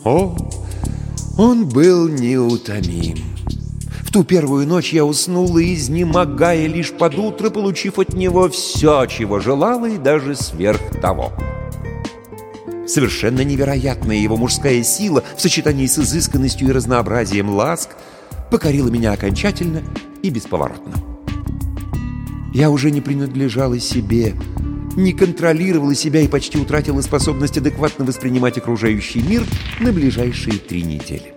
О, он был неутомим. В ту первую ночь я уснула, изнемогая, лишь под утро получив от него все, чего желала, и даже сверх того. Совершенно невероятная его мужская сила в сочетании с изысканностью и разнообразием ласк покорила меня окончательно и бесповоротно. Я уже не принадлежала себе, не контролировала себя и почти утратила способность адекватно воспринимать окружающий мир на ближайшие 3 недели.